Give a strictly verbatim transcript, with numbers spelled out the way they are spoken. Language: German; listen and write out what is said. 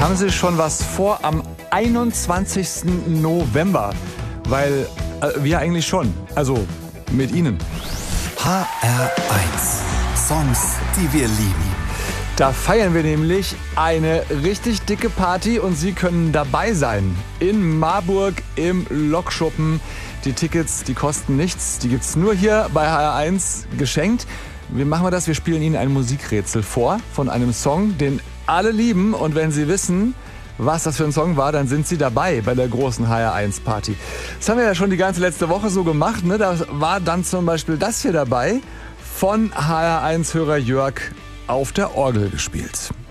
Haben Sie schon was vor am einundzwanzigsten November? Weil äh, wir eigentlich schon. Also mit Ihnen. H R eins. Songs, die wir lieben. Da feiern wir nämlich eine richtig dicke Party und Sie können dabei sein. In Marburg im Lokschuppen. Die Tickets, die kosten nichts. Die gibt's nur hier bei H R eins geschenkt. Wie machen wir das? Wir spielen Ihnen ein Musikrätsel vor von einem Song, den alle lieben. Und wenn Sie wissen, was das für ein Song war, dann sind Sie dabei bei der großen H R eins Party. Das haben wir ja schon die ganze letzte Woche so gemacht. Ne? Da war dann zum Beispiel das hier dabei, von H R eins Hörer Jörg auf der Orgel gespielt.